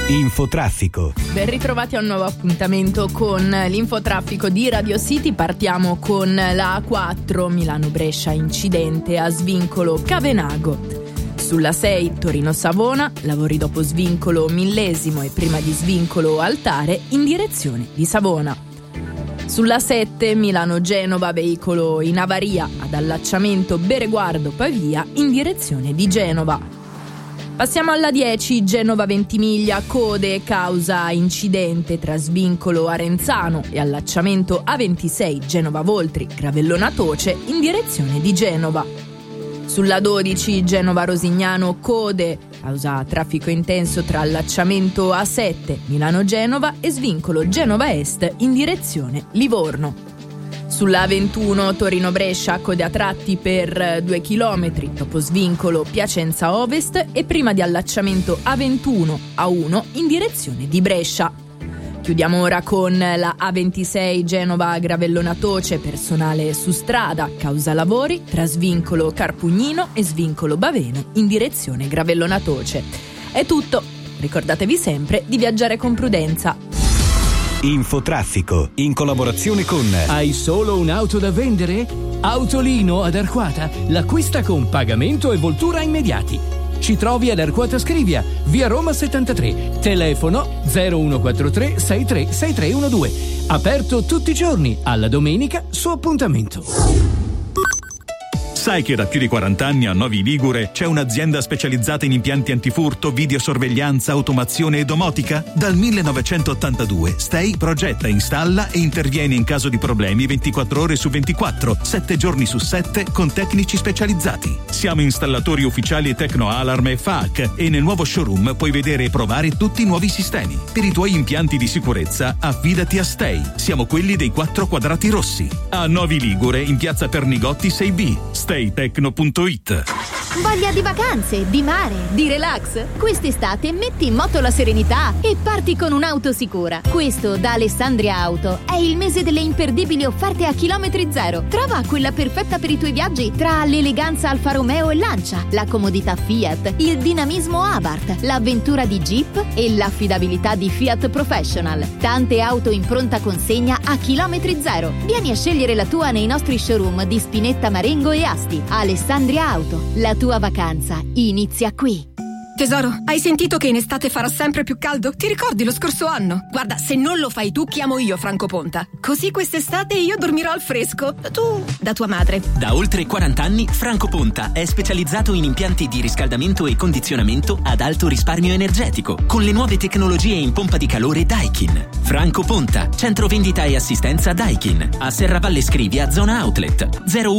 Infotraffico. Ben ritrovati a un nuovo appuntamento con l'infotraffico di Radio City. Partiamo con la A4 Milano-Brescia, incidente a svincolo Cavenago. Sulla 6 Torino-Savona, lavori dopo svincolo Millesimo e prima di svincolo Altare in direzione di Savona. Sulla 7 Milano-Genova, veicolo in avaria ad allacciamento Bereguardo-Pavia in direzione di Genova. Passiamo alla 10 Genova-Ventimiglia, code causa incidente tra svincolo Arenzano e allacciamento A26 Genova-Voltri, Gravellona Toce in direzione di Genova. Sulla 12 Genova-Rosignano, code causa traffico intenso tra allacciamento A7 Milano-Genova e svincolo Genova Est in direzione Livorno. Sulla 21 Torino-Brescia, code a tratti per 2 km dopo svincolo Piacenza Ovest e prima di allacciamento A21 A1 in direzione di Brescia. Chiudiamo ora con la A26 Genova-Gravellona Toce, personale su strada, causa lavori tra svincolo Carpugnino e svincolo Baveno in direzione Gravellona Toce. È tutto, ricordatevi sempre di viaggiare con prudenza. Infotraffico, in collaborazione con... Hai solo un'auto da vendere? Autolino ad Arquata, l'acquista con pagamento e voltura immediati. Ci trovi ad Arquata Scrivia, via Roma 73, telefono 0143 636312. Aperto tutti i giorni, alla domenica su appuntamento. Sai che da più di 40 anni a Novi Ligure c'è un'azienda specializzata in impianti antifurto, videosorveglianza, automazione e domotica? Dal 1982 Stay progetta, installa e interviene in caso di problemi 24 ore su 24, 7 giorni su 7 con tecnici specializzati. Siamo installatori ufficiali Tecno Alarm e FAAC e nel nuovo showroom puoi vedere e provare tutti i nuovi sistemi. Per i tuoi impianti di sicurezza affidati a Stay. Siamo quelli dei 4 quadrati rossi. A Novi Ligure in piazza Pernigotti 6B. staytecno.it. Voglia di vacanze, di mare, di relax? Quest'estate metti in moto la serenità e parti con un'auto sicura. Questo da Alessandria Auto è il mese delle imperdibili offerte a chilometri zero. Trova quella perfetta per i tuoi viaggi tra l'eleganza Alfa Romeo e Lancia, la comodità Fiat, il dinamismo Abarth, l'avventura di Jeep e l'affidabilità di Fiat Professional. Tante auto in pronta consegna a chilometri zero. Vieni a scegliere la tua nei nostri showroom di Spinetta, Marengo e Asti. Alessandria Auto, la tua vacanza inizia qui. Tesoro, hai sentito che in estate farà sempre più caldo? Ti ricordi lo scorso anno? Guarda, se non lo fai tu, chiamo io Franco Ponta. Così quest'estate io dormirò al fresco. Tu, da tua madre. Da oltre 40 anni, Franco Ponta è specializzato in impianti di riscaldamento e condizionamento ad alto risparmio energetico, con le nuove tecnologie in pompa di calore Daikin. Franco Ponta, centro vendita e assistenza Daikin. A Serravalle Scrivia, zona outlet.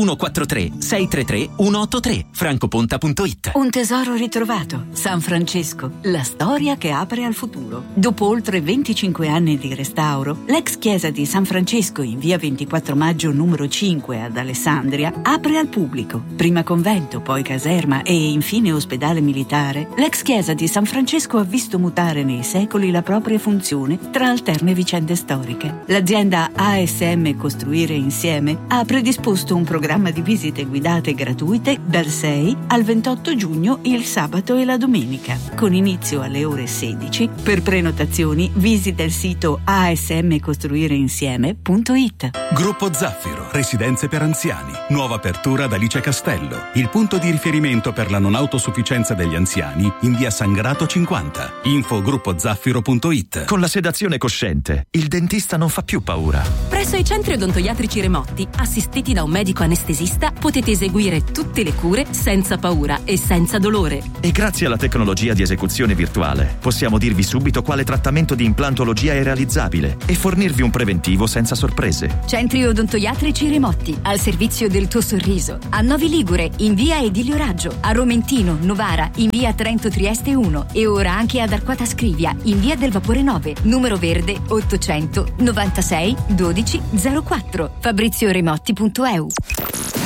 0143 633 183. francoponta.it. Un tesoro ritrovato. San Francesco, la storia che apre al futuro. Dopo oltre 25 anni di restauro, l'ex chiesa di San Francesco in via 24 maggio numero 5 ad Alessandria apre al pubblico. Prima convento, poi caserma e infine ospedale militare, l'ex chiesa di San Francesco ha visto mutare nei secoli la propria funzione tra alterne vicende storiche. L'azienda ASM Costruire Insieme ha predisposto un programma di visite guidate gratuite dal 6 al 28 giugno il sabato e la domenica, con inizio alle ore 16. Per prenotazioni visita il sito asmcostruireinsieme.it. Gruppo Zaffiro, residenze per anziani. Nuova apertura ad Alice Castello. Il punto di riferimento per la non autosufficienza degli anziani in via Sangrato 50. Info gruppozaffiro.it. Con la sedazione cosciente, il dentista non fa più paura. Presso i centri odontoiatrici Remotti, assistiti da un medico anestesista, potete eseguire tutte le cure senza paura e senza dolore. E grazie alla tecnologia di esecuzione virtuale possiamo dirvi subito quale trattamento di implantologia è realizzabile e fornirvi un preventivo senza sorprese. Centri odontoiatrici Remotti, al servizio del tuo sorriso. A Novi Ligure, in via Edilio Raggio. A Romentino, Novara, in via Trento Trieste 1. E ora anche ad Arquata Scrivia, in via del Vapore 9. Numero verde 800 96 12 04. FabrizioRemotti.eu.